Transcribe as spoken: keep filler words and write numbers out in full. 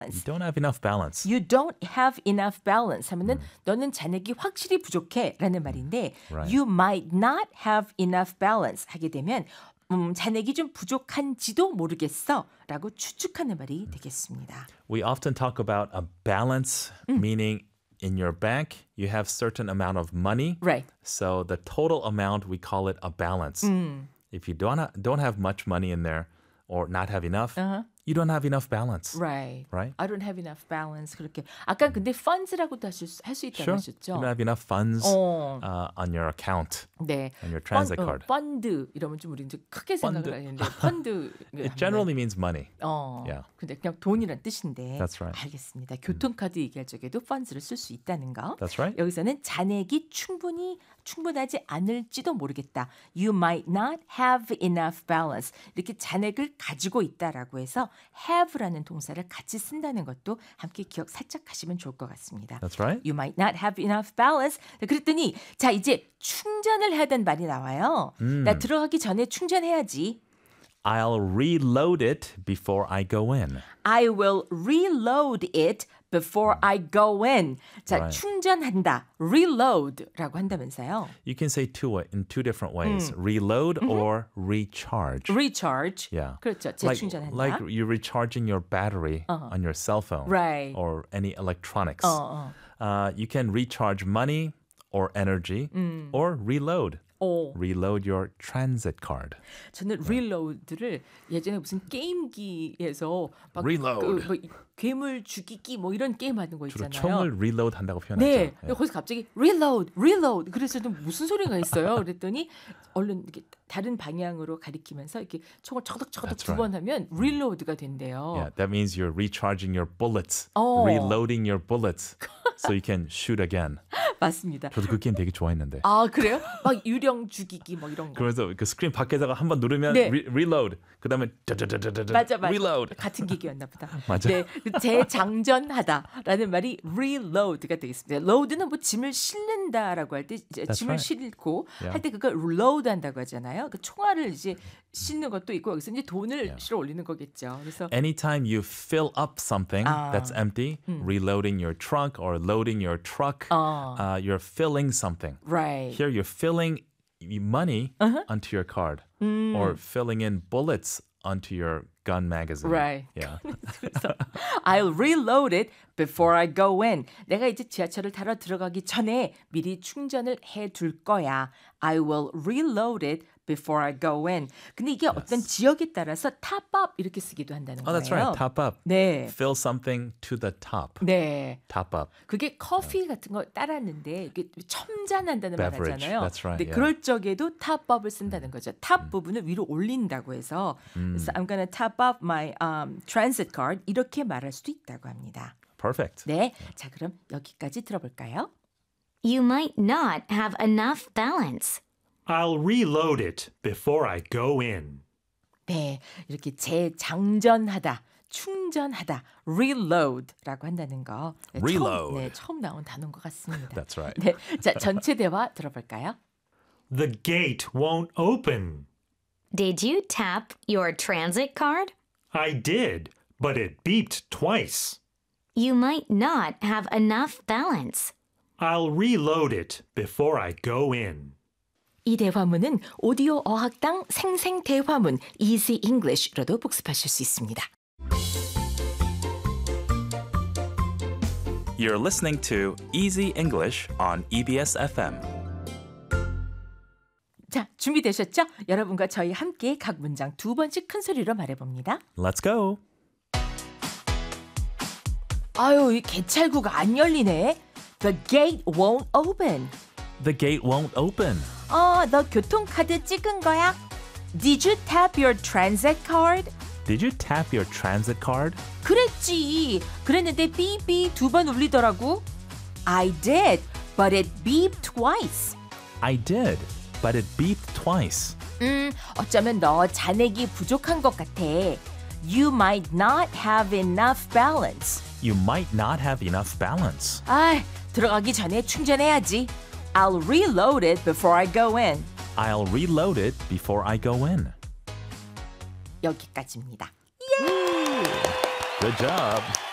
You don't have enough balance. You don't have enough balance 하면은 음. 너는 잔액이 확실히 부족해 라는 말인데 Right. You might not have enough balance 하게 되면 음, 잔액이 좀 부족한지도 모르겠어 라고 추측하는 말이 되겠습니다. We often talk about a balance, 음. meaning in your bank, you have certain amount of money. Right. So the total amount, we call it a balance. 음. If you don't, ha- don't have much money in there or not have enough, Uh-huh. you don't have enough balance. Right. Right? I don't have enough balance. 그렇게 아까 근데 funds라고도 할 수 있다고 Sure. 하셨죠? You don't have enough funds 어. uh, on your account, 네. on your transit 펀, card. 어, 펀드 이러면 좀 우리 이제 크게 생각을 펀드. 하는데 펀드 It generally means money. 어. Yeah. 근데 그냥 돈이란 뜻인데. That's right. 알겠습니다. 교통카드 얘기할 적에도 펀드를 쓸 수 있다는 거. That's right. 여기서는 잔액이 충분히 충분하지 않을지도 모르겠다. You might not have enough balance. 이렇게 잔액을 가지고 있다라고 해서 have라는 동사를 같이 쓴다는 것도 함께 기억 살짝 하시면 좋을 것 같습니다. That's right. You might not have enough balance. 그랬더니 자 이제 충전을 해야 되는 말이 나와요. 음. 나 들어가기 전에 충전해야지. I'll reload it before I go in. I will reload it before I go in. 자, Right. 충전한다. reload라고 한다면서요. You can say two wa- in two different ways. Reload or recharge. recharge. Yeah. 그렇죠. Like, 재충전한다. like you're recharging your battery Uh-huh. on your cell phone Right. or any electronics. 어, 어. Uh, you can recharge money or energy or reload. 오. Reload your transit card. 저는 reload를 예전에 무슨 게임기에서 막 Reload. 그, 뭐, 괴물 죽이기 뭐 이런 게임 하는 거 주로 있잖아요. 총을 reload 한다고 표현하죠. 네. 예. 근데 거기서 갑자기 reload, reload. 그래서 좀 무슨 소리가 있어요. 그랬더니 얼른 이렇게 다른 방향으로 가리키면서 이렇게 총을 처덕처덕 That's 두 번 하면 reload가 된대요. Yeah, that means you're recharging your bullets, 어. reloading your bullets, so you can shoot again. 맞습니다. 저도 그 게임 되게 좋아했는데. 아 그래요? 막 유령 죽이기 뭐 이런 거. 그래서 그 스크린 밖에다가 한 번 누르면 네. re, reload, 그다음에 다다다다다 맞아 맞아. reload. 같은 기기였나 보다. 맞아. 네, 재장전하다라는 말이 reload가 되겠습니다. load는 뭐 짐을 실는다라고 할 때 짐을 right. 실고 Yeah. 할 때 그걸 reload한다고 하잖아요. 그 총알을 이제 싣는 것도 있고 여기서 이제 돈을 Yeah. 실어 올리는 거겠죠. 그래서 Anytime you fill up something 아. that's empty, reloading your trunk or loading your truck, 어. uh, you're filling something. right. Here you're filling money Uh-huh. onto your card or filling in bullets onto your gun magazine. Right. Yeah. 그래서 I'll reload it before I go in. 내가 이제 지하철을 타러 들어가기 전에 미리 충전을 해둘 거야. I will reload it before I go in. 근데 이게 어떤 지역에 따라서 top up 이렇게 쓰기도 한다는 Oh, 거예요. that's right. Top up. 네. Fill something to the top. 네. Top up. 그게 커피 같은 거 따랐는데 이게 첨잔한다는 말 Beverage. 하잖아요. That's right, 근데 yeah. 그럴 적에도 top up을 쓴다는 거죠. top 부분을 위로 올린다고 해서 그래서 I'm gonna top up my um, transit card 이렇게 말할 수도 있다고 합니다. Perfect. 네, 자 그럼 여기까지 들어볼까요? You might not have enough balance. I'll reload it before I go in. 네, 이렇게 재장전하다, 충전하다, reload라고 한다는 거. 네, Reload. 처음, 네, 처음 나온 단어인 것 같습니다. That's right. 네, 자 전체 대화 들어볼까요? The gate won't open. Did you tap your transit card? I did, but it beeped twice. You might not have enough balance. I'll reload it before I go in. 이 대화문은 오디오 어학당 생생 대화문 Easy English로도 복습하실 수 있습니다. You're listening to Easy English on E B S F M. 자, 준비되셨죠? 여러분과 저희 함께 각 문장 두 번씩 큰 소리로 말해봅니다. Let's go. 아유, 이 개찰구가 안 열리네. The gate won't open. The gate won't open. 어, 너 교통카드 찍은 거야? Did you tap your transit card? Did you tap your transit card? 그랬지. 그랬는데 삐삐 두 번 울리더라고. I did, but it beeped twice. I did, but it beeped twice. 음, 어쩌면 너 잔액이 부족한 것 같아. You might not have enough balance. You might not have enough balance. 아, 들어가기 전에 충전해야지. I'll reload it before I go in. I'll reload it before I go in. 여기까지입니다. Good job.